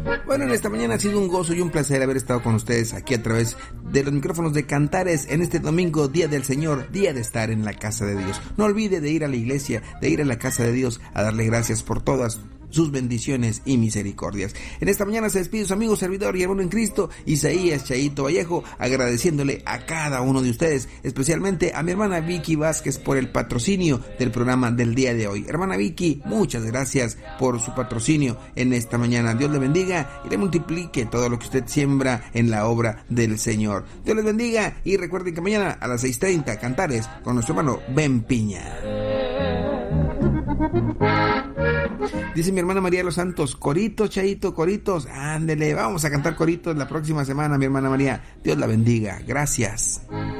Bueno, en esta mañana ha sido un gozo y un placer haber estado con ustedes aquí a través de los micrófonos de Cantares en este domingo, Día del Señor, día de estar en la casa de Dios. No olvide de ir a la iglesia, de ir a la casa de Dios a darle gracias por todas sus bendiciones y misericordias. En esta mañana se despide su amigo, servidor y hermano en Cristo, Isaías Chayito Vallejo, agradeciéndole a cada uno de ustedes, especialmente a mi hermana Vicky Vázquez por el patrocinio del programa del día de hoy. Hermana Vicky, muchas gracias por su patrocinio en esta mañana. Dios le bendiga y le multiplique todo lo que usted siembra en la obra del Señor. Dios les bendiga y recuerden que mañana a las 6:30 Cantares con nuestro hermano Ben Piña. Dice mi hermana María de los Santos, coritos, Chayito, coritos, ándele, vamos a cantar coritos la próxima semana, mi hermana María. Dios la bendiga, gracias.